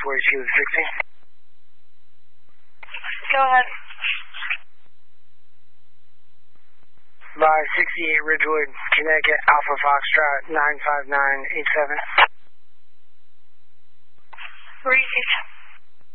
42 with 16. Go ahead. By 68 Ridgewood, Connecticut, Alpha Foxtrot 95987. Repeat.